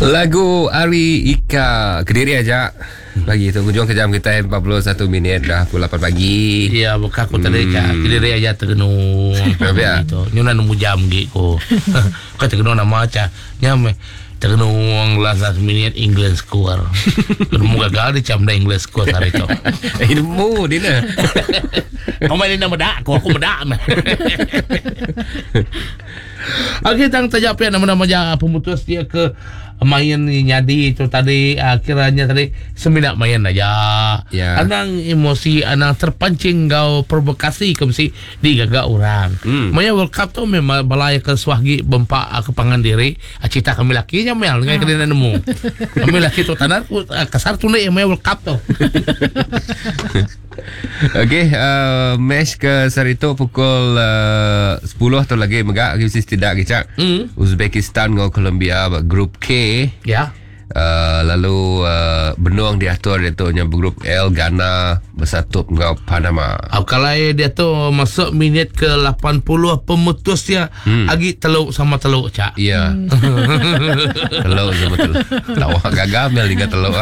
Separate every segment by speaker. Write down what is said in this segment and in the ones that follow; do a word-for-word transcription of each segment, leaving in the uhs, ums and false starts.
Speaker 1: Lagu Ari Ika Kediri aja. Pagi tu hujung kejam kita empat puluh satu minit dah pukul lapan pagi.
Speaker 2: Ya, bukan aku tadi cak. Kediri aja tergenung.
Speaker 1: Ya.
Speaker 2: Gitu. Nyuna nemu jam gitu. Kau tergenung nama cak. Nyame tergenung lah satu minit English score. Nemu gagal di jam dah English score hari itu.
Speaker 1: Ilmu Dina.
Speaker 2: Kau main nama dak, aku aku medak. Okey, tang tajak apa nama-nama ja pemutus dia ke main nyadi itu tadi akhirnya tadi seminat main aja.
Speaker 1: Ya.
Speaker 2: Anang emosi, anang terpancing gau provokasi ke mesti digagak orang.
Speaker 1: Hmm.
Speaker 2: Maya World Cup tu memang balai ke swahgi bempak ke pangan diri. Cita kami lakinya mel dengan kena nemu. Kami laki tu tanah kasar tu nih Maya World Cup tu.
Speaker 1: Okey, uh, match ke Sarito pukul uh, sepuluh tu lagi megak kita tidak kicak.
Speaker 2: Mm.
Speaker 1: Uzbekistan dengan Colombia grup K.
Speaker 2: Ya.
Speaker 1: Uh, lalu uh, benung diatur dia tu nya grup L Ghana bersatu dengan Panama.
Speaker 2: Kalau dia tu masuk minit ke lapan puluh pemutus dia
Speaker 1: Hmm.
Speaker 2: agi teluk sama teluk cak.
Speaker 1: Ya. Hmm. Telur sama telur. Lawak gagal mel dengan telur.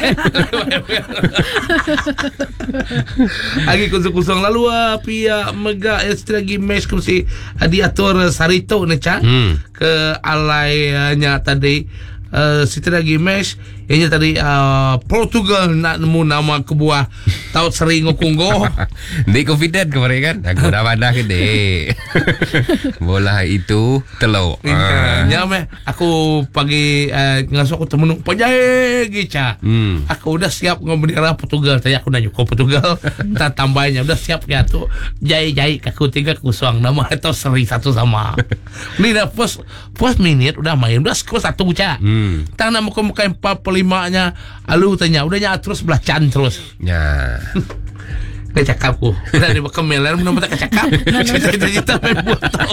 Speaker 2: Agi kusung-kusung lalu api ya mega lagi match ku si diatur Sarito ni cak.
Speaker 1: Hmm.
Speaker 2: Ke alainya tadi Uh, situ lagi match yang tadi uh, Portugal nak nemu nama kebuah tahu sering ngokunggo.
Speaker 1: Dia confident kemarin kan. Aku dah pandang ke dek. Bola itu telur.
Speaker 2: Uh. Ya meh aku pagi uh, ngasuh aku temenung pajai gica.
Speaker 1: Hmm.
Speaker 2: Aku udah siap ngomong Portugal. Tadi aku nanya kau Portugal. Tak tambahnya udah siap ya tu. Jai-jai aku tiga kusang nama atau seri satu sama. Ni dah pos pos minit udah main udah skor satu guca.
Speaker 1: Hmm.
Speaker 2: Tang nama muka empat puluh lima nya alu tanya udahnya terus belah can terus.
Speaker 1: Ya.
Speaker 2: Dia cakap ku. Udah dia kemelan mun tak cakap. Cerita-cerita main buat tau.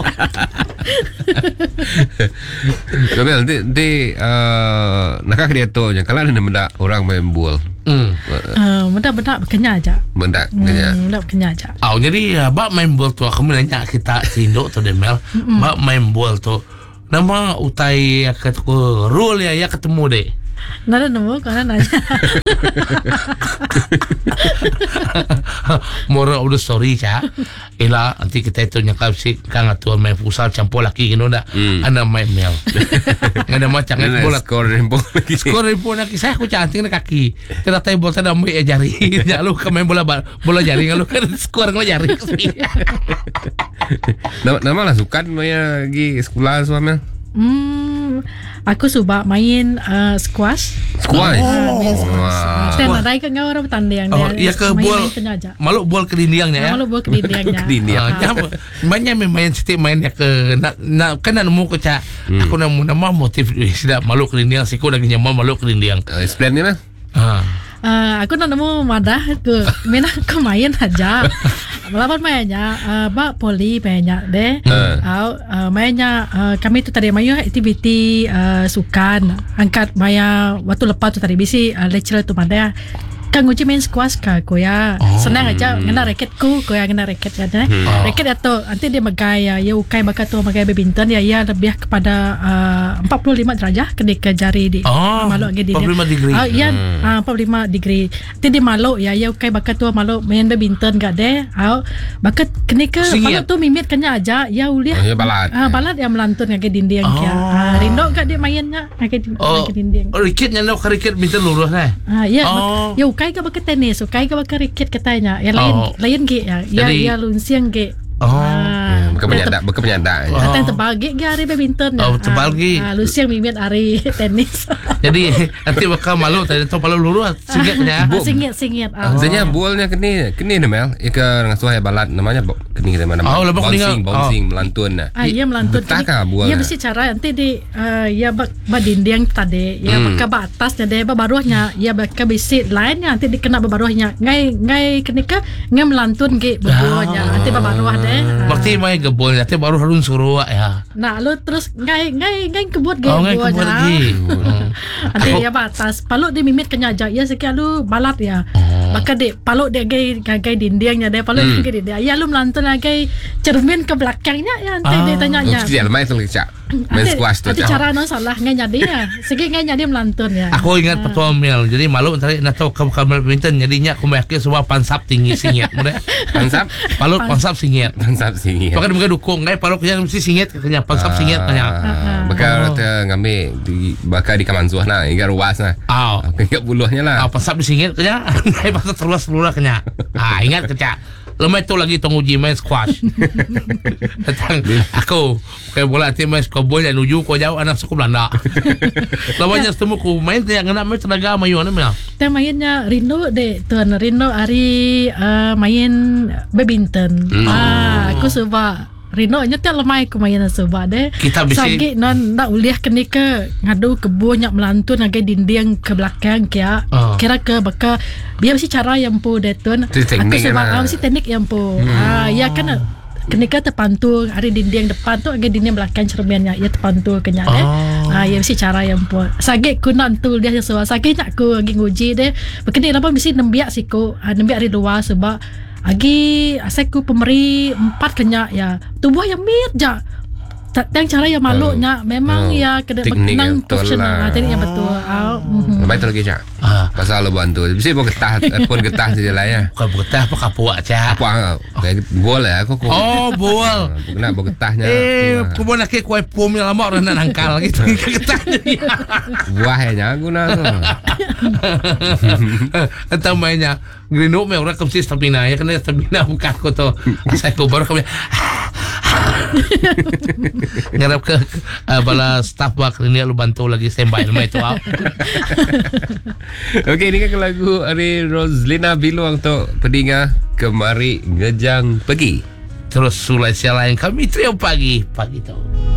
Speaker 1: Kabel nanti nanti uh, nakak dia tu yang kalau ada benda orang main bola.
Speaker 2: Hmm.
Speaker 3: Uh, Benda-benda berkenya aja.
Speaker 1: Benda kenya.
Speaker 3: Hmm, benda berkenya aja.
Speaker 2: Oh, jadi bak main bola tu aku nanya kita Indo tu Demel. Bak main bola tu nama utai ketemu rule ya ya ketemu deh.
Speaker 3: Nada nemu karena nanya.
Speaker 2: Moral of the story cak. Ila nanti kita itu nyakap si kang atuan main futsal campur laki gino dak.
Speaker 1: Hmm.
Speaker 2: Anda main mel. Ngada macam ngada bola
Speaker 1: skor rempong lagi.
Speaker 2: skor rempong lagi saya aku cantik na kaki. Kita tay bola tada ambil ya jari. Ya lu ke main bola bola jari lu kan skor ngala jari.
Speaker 1: Nama nama lah sukan maya lagi sekolah suami.
Speaker 3: Hmm, aku suka main uh, squash.
Speaker 1: Squash.
Speaker 3: Uh, main squash.
Speaker 1: Wah.
Speaker 3: Dan ada kan ngau orang tanding
Speaker 2: Oh, iya ke bola. Malu bola kedindiangnya ya.
Speaker 3: Malu bola kedindiangnya.
Speaker 1: Kedindiang.
Speaker 2: Ah, banyak main setiap main ya ke nak nak kan nemu ke cak. Aku nemu nama motif sudah malu kedindiang siku lagi nyaman malu kedindiang.
Speaker 1: Uh, explain ni lah.
Speaker 2: Ah.
Speaker 3: Uh, aku nak nemu madah ke mina aku main aja. Melawan mainnya uh, bak poli mainnya deh.
Speaker 1: Uh.
Speaker 3: Uh, uh, mainnya uh, kami tu tadi main aktiviti uh, sukan angkat maya waktu lepas tu tadi bisi uh, lecturer tu mana kan uji main squash ka ko ya.
Speaker 2: Oh.
Speaker 3: Senang aja ngena raketku ko ya ngena raket ya deh.
Speaker 2: Hmm.
Speaker 3: Raket atau nanti dia magai ya ya ukai bakal tu magai badminton ya ya lebih kepada uh, empat puluh lima derajah kena ke jari di
Speaker 2: Oh,
Speaker 3: malu lagi di
Speaker 2: empat puluh lima degree.
Speaker 3: Ah, ya,
Speaker 1: Hmm.
Speaker 3: ah, empat puluh lima degree. Nanti dia malu ya, ya kai bakat tu malu main badminton gak deh. Ah, bakat kena ke malu tu mimit kena aja ya uliah.
Speaker 1: Oh, ya balat.
Speaker 3: Ah, balat yang melantun ngake dinding
Speaker 2: Oh.
Speaker 3: kia. Ah, rindo gak dia mainnya ngake
Speaker 2: Oh,
Speaker 3: dinding.
Speaker 2: oh rikitnya nak rikit minta lurus eh.
Speaker 3: Ah, ya,
Speaker 2: Oh.
Speaker 3: bak, ya ukai gak bakat tenis, ukai gak bakat raket katanya. Ya lain,
Speaker 2: Oh.
Speaker 3: lain ge ya. Ya,
Speaker 2: Jadi-
Speaker 3: ya lunsiang ge.
Speaker 2: Oh.
Speaker 3: Ah,
Speaker 1: Bukan penyandak, bukan penyandak.
Speaker 2: Oh.
Speaker 3: Kata yang tebal ge ge hari badminton.
Speaker 2: Oh, tebal ge.
Speaker 3: Ah, lunsiang mimit hari tenis.
Speaker 2: Jadi nanti bakal malu tadi tu malu lurus singkatnya.
Speaker 3: Ah, singit singit. Ah.
Speaker 1: Sebenarnya bolnya kini kini ni mel. Ika ngasuh balat namanya bo- kini kita mana.
Speaker 2: Oh, lebok
Speaker 1: bouncing,
Speaker 2: ni.
Speaker 1: bouncing, melantun nah.
Speaker 3: Ah, ia melantun.
Speaker 1: Betah kah bola?
Speaker 3: Ia mesti cara nanti di uh, ia bak badinding tadi, ia
Speaker 1: Hmm.
Speaker 3: bakal batasnya dia baruhnya, ia bakal bisi lainnya nanti dikena baruhnya. Ngai ngai kenika ngai melantun ge baruhnya. Nanti baruh deh.
Speaker 2: Berarti main gebol nanti baru harus suruh ya.
Speaker 3: Nah, lu terus ngai ngai ngai kebut ge
Speaker 2: Oh, ngai kebut lagi.
Speaker 3: Nanti ia batas. Palu dia mimit kenya aja. Ia sekian lu balat ya.
Speaker 2: Oh.
Speaker 3: Maka dia paluk dia gay gagai dindingnya dia paluk
Speaker 1: Hmm.
Speaker 3: gagai dinding. Ya lu melantun lagi cermin ke belakangnya ya nanti
Speaker 2: Ah.
Speaker 3: dia tanya
Speaker 1: Oh,
Speaker 3: ya.
Speaker 1: dia lemai tu cak. Main squash tu.
Speaker 3: Ada cara non salah nganya dia. Segi nganya dia melantun ya.
Speaker 2: Aku ingat petua Mel. Jadi malu tadi nak tahu kamu kamar badminton. Jadinya aku makin semua pansap tinggi singit. Mudah.
Speaker 1: Pansap,
Speaker 2: Palut pansap singit.
Speaker 1: pansap sini.
Speaker 2: Pakai mereka dukung. Gaya palut kena mesti singit. Kena pansap singit kena.
Speaker 1: Bakal
Speaker 2: Oh.
Speaker 1: tu ngambil di bakal di kamanzuah na, igar ruas na.
Speaker 2: Ah.
Speaker 1: Aku ingat buluhnya lah.
Speaker 2: Ah, pansap di singit kena. Gaya pansap terluas terluas kena. Ah, ingat kena. Lemai tu lagi tong uji main squash. Datang aku kayak bola tim main squash bola nuju ko jauh anak suku Belanda. Lamanya setemu ku main yang kena main tenaga mayu mana mah.
Speaker 3: Kita mainnya Rino deh tuan Rino hari uh, main badminton.
Speaker 1: Hmm.
Speaker 3: Ah, aku coba Rino nya tiap lemai aku main coba deh.
Speaker 2: Kita bisa-
Speaker 3: Sagi non nak uliah kini ke ngadu kebun nyak melantun agai dinding ke belakang kia.
Speaker 2: Ah.
Speaker 3: Kira ke baka biar mesti cara yang pu deh tuan.
Speaker 1: Itu teknik
Speaker 3: Aku coba
Speaker 1: kan, ah.
Speaker 3: ah, mesti teknik yang pu. Ah, ya kan kenika terpantul hari dinding depan tu agai dinding belakang cerminnya ya terpantul kenya deh.
Speaker 2: Oh.
Speaker 3: Ah, ya mesti cara yang pun. Sagi ku nak tu dia sesuai. Sagi nak ku lagi nguji deh. Bekini lapa mesti nembiak siku. Ah, nembiak hari luar sebab agi asaku pemeri empat kenya ya. Tubuh yang mir ja. Yang cara yang maluknya memang
Speaker 1: Oh.
Speaker 3: ya kena
Speaker 1: Teknik yang
Speaker 3: menang
Speaker 1: betul
Speaker 3: profesional.
Speaker 1: lah.
Speaker 3: Teknik yang betul. Ah, mhm.
Speaker 1: Lemai tu lagi cak.
Speaker 2: Ah.
Speaker 1: Pasal lo bantu. Bisa pun getah, pun getah saja lah ya.
Speaker 2: Bukan betah apa kapuak cak.
Speaker 1: Apa angau? Kayak gol ya aku.
Speaker 2: Oh, bol.
Speaker 1: Kena bawa getahnya.
Speaker 2: Eh, kau nak kek kuai pom yang lama orang nak nangkal gitu. Ketanya dia.
Speaker 1: Buahnya aku nak tu.
Speaker 2: Entah mainnya Grino me orang kemsi stamina ya kena stamina buka aku tu. Saya ko baru kami ngarap ke uh, bala staff bak ini lu bantu lagi standby nama itu.
Speaker 1: Okey, ini kan lagu dari Roslina Biluang tu pedinga kemari ngejang pergi.
Speaker 2: Terus sulai sial lain kami trio pagi pagi tu.